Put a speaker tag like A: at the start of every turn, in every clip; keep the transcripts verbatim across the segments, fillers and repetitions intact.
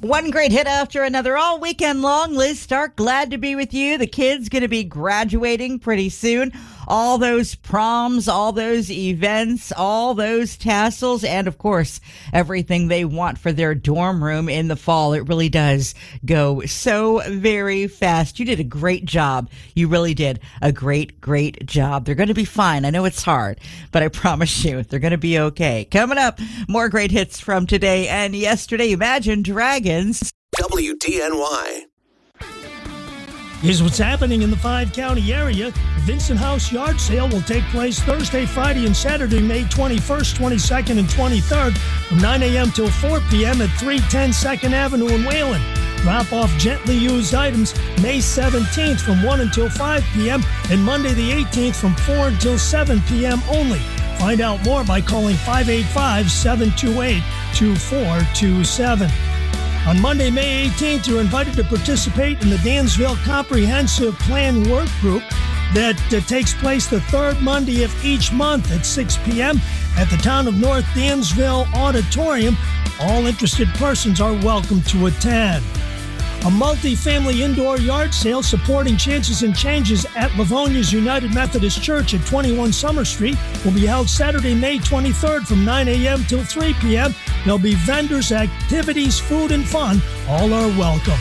A: One great hit after another all weekend long. Liz Stark, glad to be with you. The kids going to be graduating pretty soon. All those proms, all those events, all those tassels, and of course, everything they want for their dorm room in the fall. It really does go so very fast. You did a great job. You really did a great, great job. They're going to be fine. I know it's hard, but I promise you, they're going to be okay. Coming up, more great hits from today and yesterday. Imagine Dragons.
B: W D N Y.
C: Here's what's happening in the five-county area. The Vincent House Yard Sale will take place Thursday, Friday, and Saturday, May twenty-first, twenty-second, and twenty-third from nine a.m. till four p.m. at three ten second Avenue in Wayland. Drop off gently used items May seventeenth from one until five p.m. and Monday the eighteenth from four until seven p.m. only. Find out more by calling five eight five, seven two eight, two four two seven. On Monday, May eighteenth, you're invited to participate in the Dansville Comprehensive Plan Work Group that uh, takes place the third Monday of each month at six p.m. at the Town of North Dansville Auditorium. All interested persons are welcome to attend. A multi-family indoor yard sale supporting Chances and Changes at Livonia's United Methodist Church at twenty-one Summer Street will be held Saturday, May twenty-third from nine a.m. till three p.m. There'll be vendors, activities, food, and fun. All are welcome.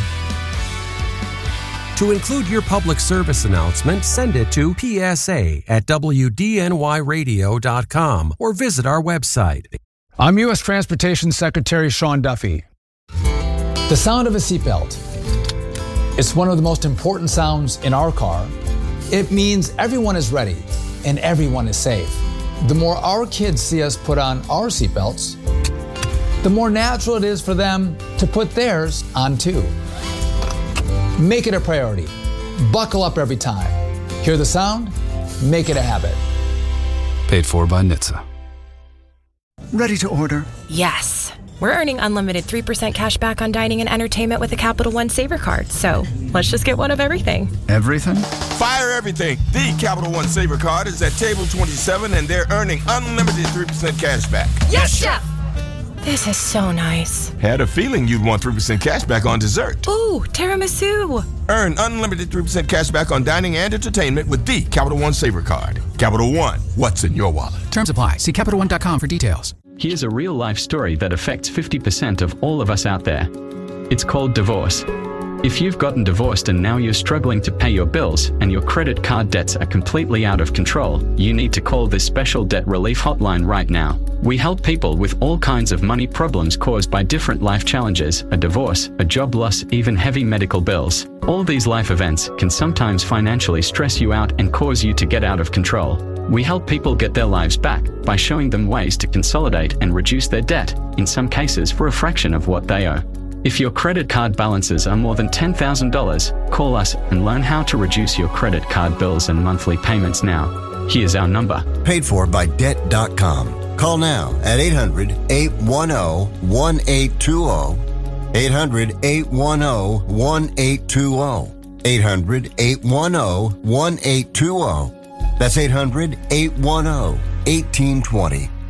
D: To include your public service announcement, send it to P S A at W D N Y radio dot com or visit our website.
E: I'm U S Transportation Secretary Sean Duffy. The sound of a seatbelt. It's one of the most important sounds in our car. It means everyone is ready and everyone is safe. The more our kids see us put on our seatbelts, the more natural it is for them to put theirs on too. Make it a priority. Buckle up every time. Hear the sound? Make it a habit.
F: Paid for by N H T S A.
G: Ready to order?
H: Yes. We're earning unlimited three percent cash back on dining and entertainment with a Capital One Saver card. So let's just get one of everything.
G: Everything?
I: Fire everything. The Capital One Saver card is at table twenty-seven and they're earning unlimited three percent cash back.
H: Yes, Chef! This is so nice.
I: Had a feeling you'd want three percent cash back on dessert.
H: Ooh, tiramisu.
I: Earn unlimited three percent cash back on dining and entertainment with the Capital One Saver card. Capital One, what's in your wallet?
F: Terms apply. See Capital One dot com for details.
J: Here's a real-life story that affects fifty percent of all of us out there. It's called divorce. If you've gotten divorced and now you're struggling to pay your bills and your credit card debts are completely out of control, you need to call this special debt relief hotline right now. We help people with all kinds of money problems caused by different life challenges, a divorce, a job loss, even heavy medical bills. All these life events can sometimes financially stress you out and cause you to get out of control. We help people get their lives back by showing them ways to consolidate and reduce their debt, in some cases for a fraction of what they owe. If your credit card balances are more than ten thousand dollars, call us and learn how to reduce your credit card bills and monthly payments now. Here's our number.
K: Paid for by debt dot com. Call now at eight hundred, eight one zero, one eight two zero. eight hundred, eight one zero, one eight two zero. eight hundred, eight one zero, one eight two zero. That's eight hundred, eight one zero, one eight two zero.